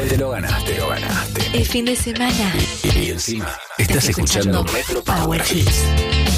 Te lo ganaste, lo ganaste. El fin de semana. Y encima, estás escuchando Metro Power Hits.